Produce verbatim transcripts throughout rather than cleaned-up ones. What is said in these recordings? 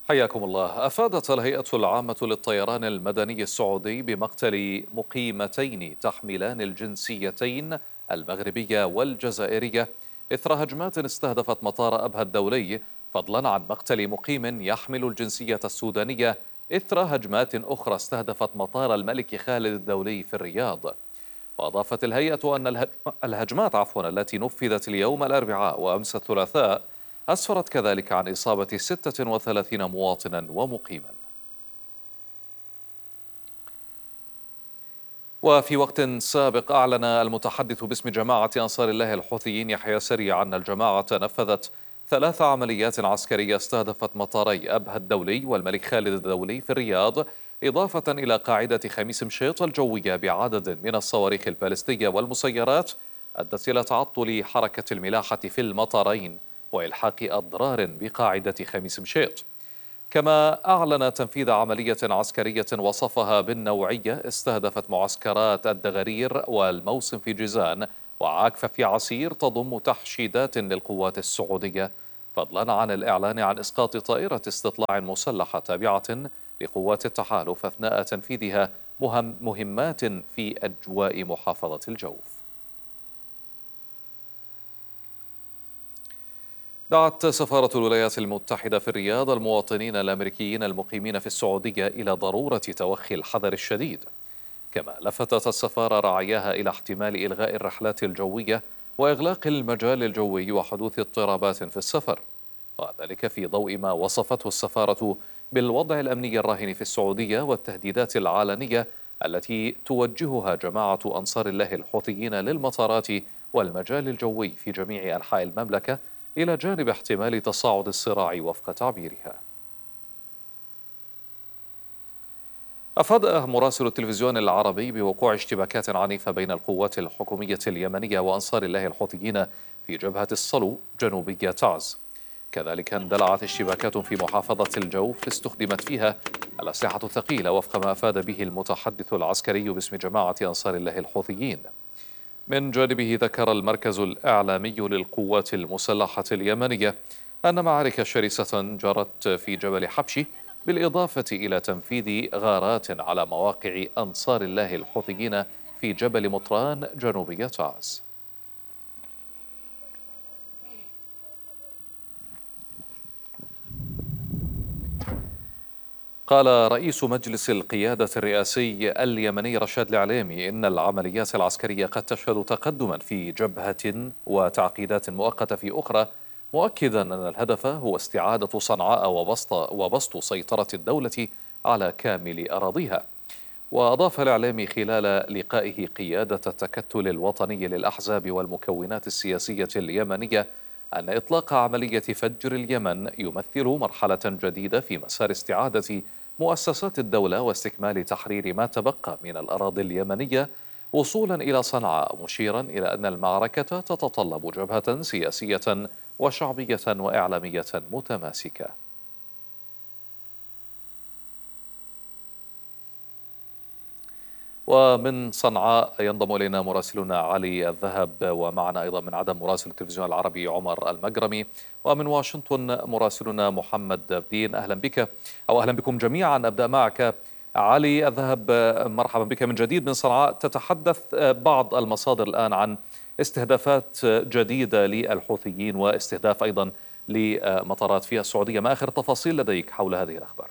حياكم الله. أفادت الهيئة العامة للطيران المدني السعودي بمقتل مقيمتين تحملان الجنسيتين المغربية والجزائرية إثر هجمات استهدفت مطار أبها الدولي، فضلا عن مقتل مقيم يحمل الجنسية السودانية إثر هجمات أخرى استهدفت مطار الملك خالد الدولي في الرياض. وأضافت الهيئة أن الهجمات عفوا التي نفذت اليوم الأربعاء وأمس الثلاثاء أسفرت كذلك عن إصابة ستة وثلاثين مواطنا ومقيما. وفي وقت سابق أعلن المتحدث باسم جماعة أنصار الله الحوثيين يحيى سريع أن الجماعة نفذت ثلاث عمليات عسكرية استهدفت مطاري أبها الدولي والملك خالد الدولي في الرياض، إضافة إلى قاعدة خميس مشيط الجوية بعدد من الصواريخ البالستية والمسيرات أدت إلى تعطل حركة الملاحة في المطارين وإلحاق أضرار بقاعدة خميس مشيط. كما أعلن تنفيذ عملية عسكرية وصفها بالنوعية استهدفت معسكرات الدغرير والموسم في جيزان وعاكفة في عسير تضم تحشيدات للقوات السعودية، فضلا عن الإعلان عن إسقاط طائرة استطلاع مسلحة تابعة لقوات التحالف أثناء تنفيذها مهم مهمات في أجواء محافظة الجوف. دعت سفارة الولايات المتحدة في الرياض المواطنين الأمريكيين المقيمين في السعودية إلى ضرورة توخي الحذر الشديد. كما لفتت السفارة رعاياها إلى احتمال إلغاء الرحلات الجوية وإغلاق المجال الجوي وحدوث اضطرابات في السفر، وذلك في ضوء ما وصفته السفارة بالوضع الأمني الراهن في السعودية والتهديدات العالمية التي توجهها جماعة أنصار الله الحوثيين للمطارات والمجال الجوي في جميع أنحاء المملكة، إلى جانب احتمال تصاعد الصراع وفق تعبيرها. أفاد مراسل التلفزيون العربي بوقوع اشتباكات عنيفة بين القوات الحكومية اليمنية وأنصار الله الحوثيين في جبهة الصلو جنوبي تعز. كذلك اندلعت اشتباكات في محافظة الجوف استخدمت فيها الأسلحة الثقيلة وفق ما أفاد به المتحدث العسكري باسم جماعة أنصار الله الحوثيين. من جانبه ذكر المركز الإعلامي للقوات المسلحة اليمنية أن معارك شرسة جرت في جبل حبشي، بالإضافة إلى تنفيذ غارات على مواقع أنصار الله الحوثيين في جبل مطران جنوبي تعز. قال رئيس مجلس القيادة الرئاسي اليمني رشاد العليمي إن العمليات العسكرية قد تشهد تقدما في جبهة وتعقيدات مؤقتة في أخرى، مؤكدا أن الهدف هو استعادة صنعاء وبسط, وبسط سيطرة الدولة على كامل أراضيها. وأضاف الإعلامي خلال لقائه قيادة التكتل الوطني للأحزاب والمكونات السياسية اليمنية أن إطلاق عملية فجر اليمن يمثل مرحلة جديدة في مسار استعادة مؤسسات الدولة واستكمال تحرير ما تبقى من الأراضي اليمنية وصولا إلى صنعاء، مشيرا إلى أن المعركة تتطلب جبهة سياسية وشعبية وإعلامية متماسكة. ومن صنعاء ينضم إلينا مراسلنا علي الذهب، ومعنا أيضا من عدن مراسل التلفزيون العربي عمر المقرمي، ومن واشنطن مراسلنا محمد بدين. أهلا بك أو أهلا بكم جميعا. أبدأ معك علي الذهب، مرحبا بك من جديد من صنعاء. تتحدث بعض المصادر الآن عن استهدافات جديدة للحوثيين واستهداف أيضا لمطارات في السعودية، ما آخر تفاصيل لديك حول هذه الأخبار؟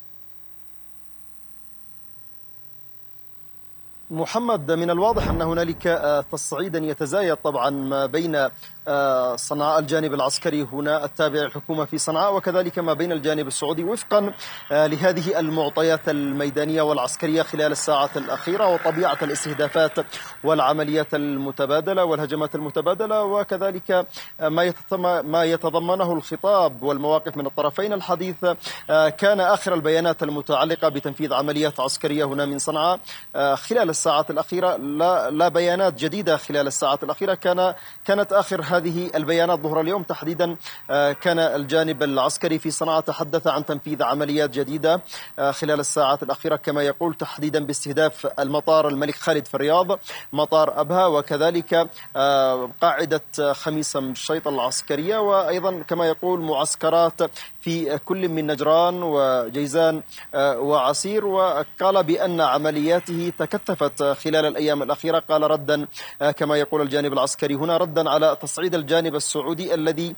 محمد، من الواضح أن هنالك تصعيدا يتزايد طبعا ما بين صنعاء الجانب العسكري هنا التابع للحكومة في صنعاء وكذلك ما بين الجانب السعودي وفقا لهذه المعطيات الميدانية والعسكرية خلال الساعات الأخيرة وطبيعة الاستهدافات والعمليات المتبادلة والهجمات المتبادلة وكذلك ما يتضمنه الخطاب والمواقف من الطرفين الحديث. كان آخر البيانات المتعلقة بتنفيذ عمليات عسكرية هنا من صنعاء خلال الساعات الأخيرة، لا, لا بيانات جديدة خلال الساعات الأخيرة. كان كانت آخر هذه البيانات ظهر اليوم تحديدا كان الجانب العسكري في صنعاء تحدث عن تنفيذ عمليات جديدة خلال الساعات الأخيرة، كما يقول تحديدا باستهداف المطار الملك خالد في الرياض، مطار أبها، وكذلك قاعدة خميس مشيط العسكرية، وأيضا كما يقول معسكرات في كل من نجران وجيزان وعسير، وقال بأن عملياته تكثفت خلال الأيام الأخيرة. قال ردا كما يقول الجانب العسكري هنا، ردا على تصعيد الجانب السعودي الذي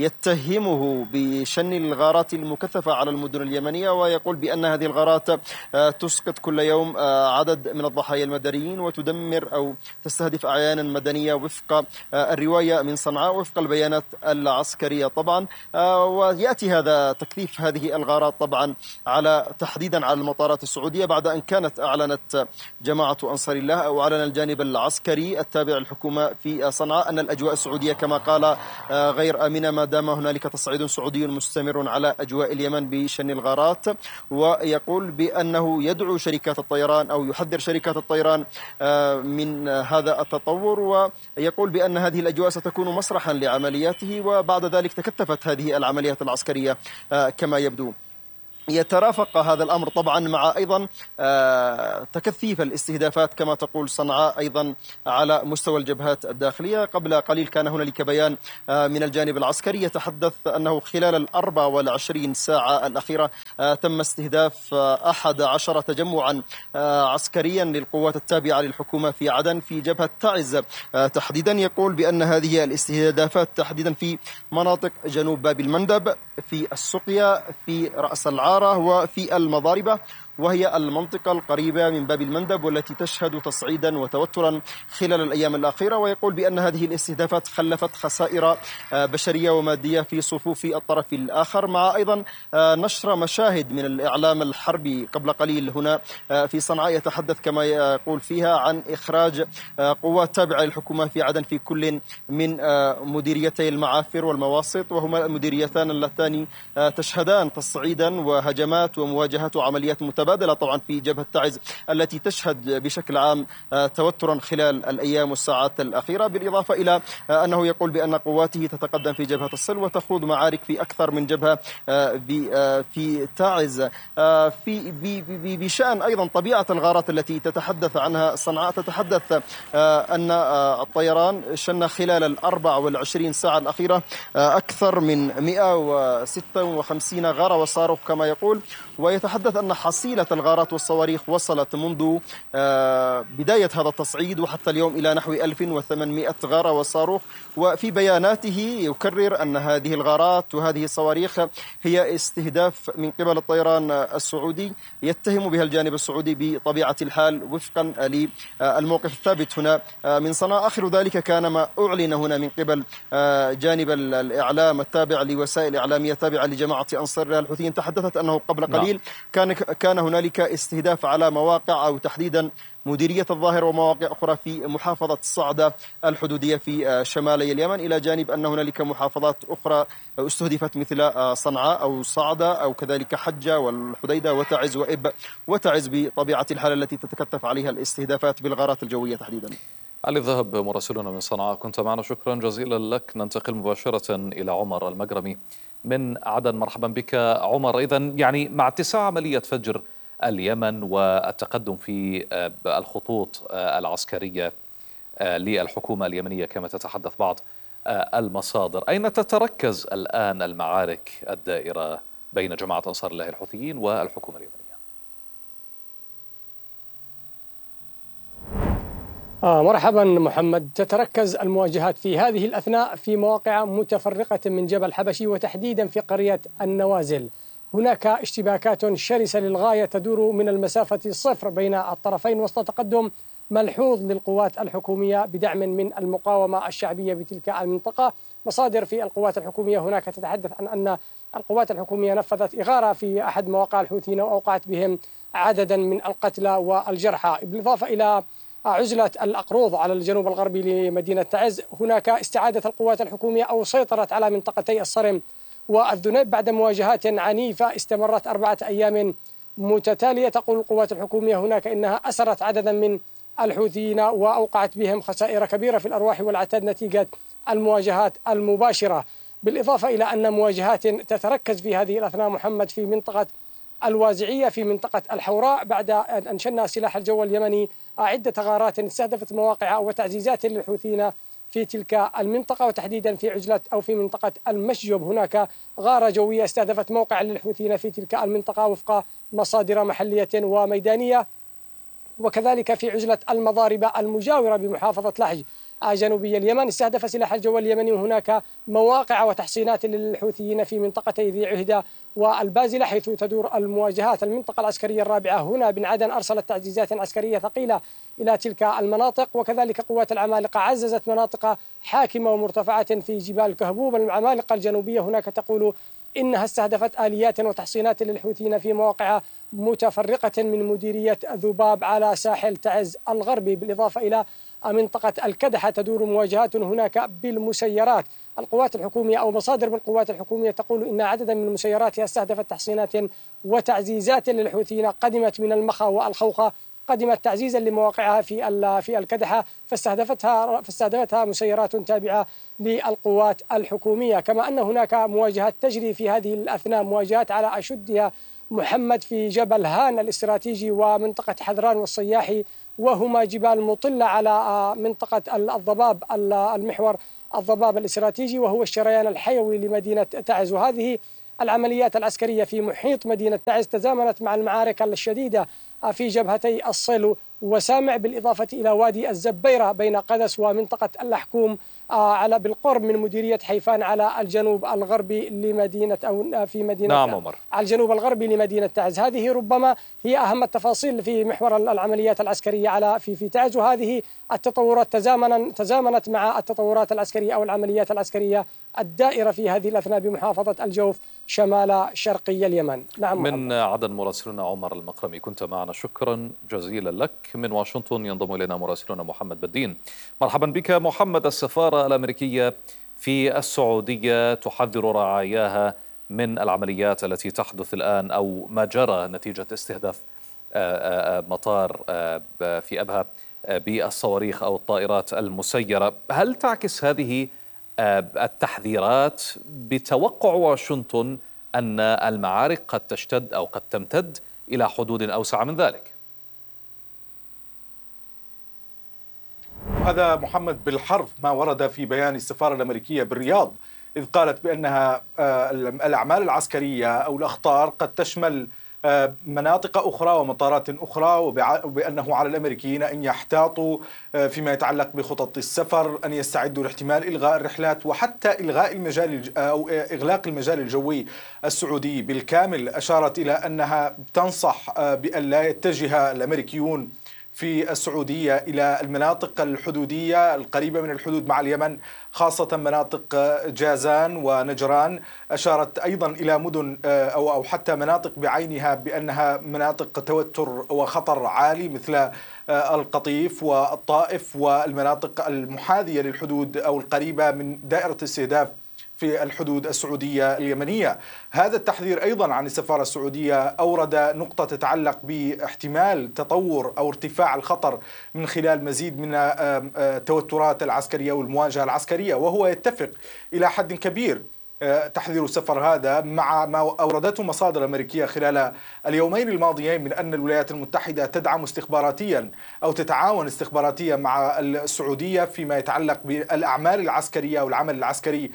يتهمه بشن الغارات المكثفة على المدن اليمنية، ويقول بأن هذه الغارات تسقط كل يوم عدد من الضحايا المدنيين وتدمر أو تستهدف أعيانا مدنية وفق الرواية من صنعاء وفق البيانات العسكرية طبعا. ويأتي هذا تكثيف هذه الغارات طبعا على تحديدا على المطارات السعودية بعد أن كانت أعلنت جماعة أنصار الله أو أعلن الجانب العسكري التابع للحكومة في صنعاء أن الأجواء السعودية كما قال غير آمنة ما دام هنالك تصعيد سعودي مستمر على أجواء اليمن بشن الغارات. ويقول بأنه يدعو شركات الطيران أو يحذر شركات الطيران من هذا التطور، ويقول بأن هذه الأجواء ستكون مسرحا لعملياته. وبعد ذلك تكثفت هذه العمليات العسكرية كما يبدو. يترافق هذا الأمر طبعا مع أيضا تكثيف الاستهدافات كما تقول صنعاء أيضا على مستوى الجبهات الداخلية. قبل قليل كان هنالك بيان من الجانب العسكري يتحدث أنه خلال الأربع والعشرين ساعة الأخيرة تم استهداف أحد عشر تجمعا عسكريا للقوات التابعة للحكومة في عدن في جبهة تعز تحديدا. يقول بأن هذه الاستهدافات تحديدا في مناطق جنوب باب المندب، في السقيا، في رأس العار وفي المضاربة، وهي المنطقة القريبة من باب المندب والتي تشهد تصعيدا وتوترا خلال الأيام الأخيرة. ويقول بأن هذه الاستهدافات خلفت خسائر بشرية ومادية في صفوف الطرف الآخر، مع أيضا نشر مشاهد من الإعلام الحربي قبل قليل هنا في صنعاء يتحدث كما يقول فيها عن إخراج قوات تابعة للحكومة في عدن في كل من مديريتي المعافر والمواسط، وهما المديريتان اللتان تشهدان تصعيدا وهجمات ومواجهات وعمليات متبادلة متبادلة طبعا في جبهة تعز التي تشهد بشكل عام توترا خلال الأيام والساعات الأخيرة. بالإضافة إلى أنه يقول بأن قواته تتقدم في جبهة الصل وتخوض معارك في أكثر من جبهة في تعز. في بشأن أيضا طبيعة الغارات التي تتحدث عنها صنعاء، تتحدث أن الطيران شن خلال الأربع والعشرين ساعة الأخيرة أكثر من مئة وستة وخمسين غارة وصاروخ كما يقول، ويتحدث أن حصيلة الغارات والصواريخ وصلت منذ بداية هذا التصعيد وحتى اليوم إلى نحو ألف وثمانمئة غارة وصاروخ. وفي بياناته يكرر أن هذه الغارات وهذه الصواريخ هي استهداف من قبل الطيران السعودي يتهم بها الجانب السعودي بطبيعة الحال وفقا للموقف الثابت هنا من صنعاء. آخر ذلك كان ما أعلن هنا من قبل جانب الإعلام التابع لوسائل إعلامية تابعة لجماعة أنصار الله الحوثيين، تحدثت أنه قبل قليل كان كان هنالك استهداف على مواقع أو تحديدا مديرية الظاهر ومواقع أخرى في محافظة صعدة الحدودية في شمالي اليمن، إلى جانب أن هنالك محافظات أخرى استهدفت مثل صنعاء أو صعدة أو كذلك حجة والحديدة وتعز وإب وتعز بطبيعة الحال التي تتكثف عليها الاستهدافات بالغارات الجوية تحديدا. علي الذهب مراسلنا من صنعاء كنت معنا، شكرا جزيلا لك. ننتقل مباشرة إلى عمر المقرمي من عدن. مرحبا بك عمر. إذن يعني مع اتساع عملية فجر اليمن والتقدم في الخطوط العسكرية للحكومة اليمنية كما تتحدث بعض المصادر، أين تتركز الآن المعارك الدائرة بين جماعة أنصار الله الحوثيين والحكومة اليمنية؟ آه مرحبا محمد. تتركز المواجهات في هذه الأثناء في مواقع متفرقة من جبل حبشي وتحديدا في قرية النوازل. هناك اشتباكات شرسة للغاية تدور من المسافة صفر بين الطرفين وسط تقدم ملحوظ للقوات الحكومية بدعم من المقاومة الشعبية بتلك المنطقة. مصادر في القوات الحكومية هناك تتحدث عن أن القوات الحكومية نفذت إغارة في أحد مواقع الحوثيين وأوقعت بهم عددا من القتلى والجرحى، بالإضافة إلى عزلة الأقروض على الجنوب الغربي لمدينة تعز. هناك استعادة القوات الحكومية أو سيطرت على منطقتي الصرم والذنيب بعد مواجهات عنيفة استمرت أربعة أيام متتالية. تقول القوات الحكومية هناك إنها أسرت عددا من الحوثيين وأوقعت بهم خسائر كبيرة في الأرواح والعتاد نتيجة المواجهات المباشرة، بالإضافة إلى أن مواجهات تتركز في هذه الأثناء محمد في منطقة الوازعية في منطقة الحوراء بعد أن أنشأنا سلاح الجو اليمني عدة غارات استهدفت مواقع وتعزيزات للحوثيين في تلك المنطقة، وتحديدا في عجلة أو في منطقة المشجب. هناك غارة جوية استهدفت موقعا للحوثيين في تلك المنطقة وفق مصادر محلية وميدانية. وكذلك في عجلة المضاربة المجاورة بمحافظة لحج جنوبي اليمن استهدف سلاح الجو اليمني هناك مواقع وتحصينات للحوثيين في منطقتي ذي عهدة والبازلة، حيث تدور المواجهات. المنطقة العسكرية الرابعة هنا بن عدن أرسلت تعزيزات عسكرية ثقيلة إلى تلك المناطق، وكذلك قوات العمالقة عززت مناطق حاكمة ومرتفعة في جبال كهبوب. العمالقة الجنوبية هناك تقول إنها استهدفت آليات وتحصينات للحوثيين في مواقع متفرقة من مديرية ذباب على ساحل تعز الغربي، بالإضافة إلى منطقة الكدحة تدور مواجهات هناك بالمسيرات. القوات الحكومية أو مصادر بالقوات الحكومية تقول إن عددا من مسيراتها استهدفت تحصينات وتعزيزات للحوثيين قدمت من المخا والخوخة، قدمت تعزيزا لمواقعها في في الكدحة، فاستهدفتها فاستهدفتها مسيرات تابعة للقوات الحكومية. كما أن هناك مواجهات تجري في هذه الأثناء، مواجهات على أشدها محمد في جبل هان الاستراتيجي ومنطقة حذران والصياحي، وهما جبال مطلة على منطقة الضباب المحور الضباب الاستراتيجي، وهو الشريان الحيوي لمدينة تعز. وهذه العمليات العسكرية في محيط مدينة تعز تزامنت مع المعارك الشديدة في جبهتي الصلو وسامع، بالإضافة إلى وادي الزبيرة بين قدس ومنطقة اللحكوم على بالقرب من مديرية حيفان على الجنوب الغربي لمدينة أو في مدينة نعم عمر. على الجنوب الغربي لمدينة تعز. هذه ربما هي أهم التفاصيل في محور العمليات العسكرية على في في تعز، وهذه التطورات تزامنا تزامنت مع التطورات العسكرية أو العمليات العسكرية الدائرة في هذه الأثناء بمحافظة الجوف شمال شرقي اليمن. نعم من عدن مراسلنا عمر المقرمي كنت معنا، شكرا جزيلا لك. من واشنطن ينضم إلينا مراسلنا محمد بدين. مرحبا بك محمد. السفارة الأمريكية في السعودية تحذر رعاياها من العمليات التي تحدث الآن أو ما جرى نتيجة استهداف مطار في أبها بالصواريخ أو الطائرات المسيرة. هل تعكس هذه التحذيرات بتوقع واشنطن أن المعارك قد تشتد أو قد تمتد إلى حدود أوسع من ذلك؟ هذا محمد بالحرف ما ورد في بيان السفارة الأمريكية بالرياض، إذ قالت بأنها الأعمال العسكرية أو الأخطار قد تشمل مناطق أخرى ومطارات أخرى، وبأنه على الأمريكيين أن يحتاطوا فيما يتعلق بخطط السفر، أن يستعدوا لاحتمال إلغاء الرحلات وحتى إلغاء المجال أو إغلاق المجال الجوي السعودي بالكامل. أشارت إلى أنها تنصح بأن لا يتجه الأمريكيون في السعودية إلى المناطق الحدودية القريبة من الحدود مع اليمن، خاصة مناطق جازان ونجران. أشارت أيضا إلى مدن أو أو حتى مناطق بعينها بأنها مناطق توتر وخطر عالي مثل القطيف والطائف والمناطق المحاذية للحدود أو القريبة من دائرة استهداف في الحدود السعودية اليمنية. هذا التحذير أيضا عن السفارة السعودية أورد نقطة تتعلق باحتمال تطور أو ارتفاع الخطر من خلال مزيد من التوترات العسكرية والمواجهة العسكرية، وهو يتفق إلى حد كبير تحذير السفر هذا مع ما أوردته مصادر أمريكية خلال اليومين الماضيين من أن الولايات المتحدة تدعم استخباراتيا أو تتعاون استخباراتيا مع السعودية فيما يتعلق بالأعمال العسكرية أو العمل العسكري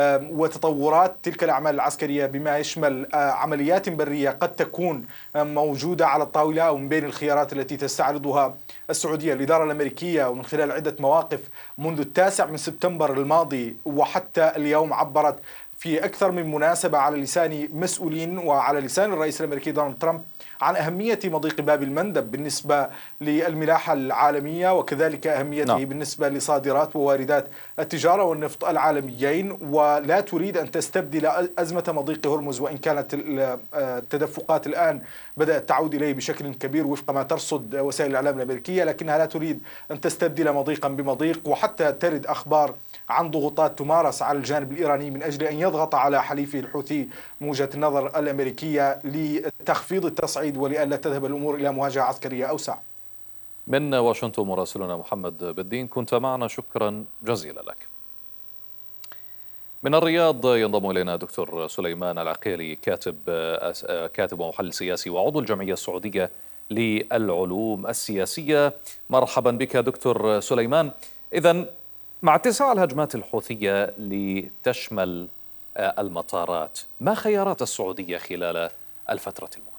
وتطورات تلك الأعمال العسكرية، بما يشمل عمليات برية قد تكون موجودة على الطاولة أو من بين الخيارات التي تستعرضها السعودية. الإدارة الأمريكية ومن خلال عدة مواقف منذ التاسع من سبتمبر الماضي وحتى اليوم عبرت في أكثر من مناسبة على لسان مسؤولين وعلى لسان الرئيس الأمريكي دونالد ترامب عن أهمية مضيق باب المندب بالنسبة للملاحة العالمية، وكذلك أهميته نعم. بالنسبة لصادرات وواردات التجارة والنفط العالميين، ولا تريد أن تستبدل أزمة مضيق هرمز، وإن كانت التدفقات الآن بدأت تعود إليه بشكل كبير وفق ما ترصد وسائل الإعلام الأمريكية، لكنها لا تريد أن تستبدل مضيقا بمضيق، وحتى ترد أخبار عن ضغوطات تمارس على الجانب الإيراني من أجل أن يضغط على حليفه الحوثي من وجهة النظر الأمريكية لتخفيض التصعيد ولئلا تذهب الأمور إلى مواجهة عسكرية أوسع. من واشنطن مراسلنا محمد بالدين كنت معنا، شكرا جزيلا لك. من الرياض ينضم إلينا دكتور سليمان العقيلي، كاتب كاتب ومحلل سياسي وعضو الجمعية السعودية للعلوم السياسية. مرحبا بك دكتور سليمان. إذن مع اتساع الهجمات الحوثية لتشمل المطارات، ما خيارات السعودية خلال الفترة المقبلة؟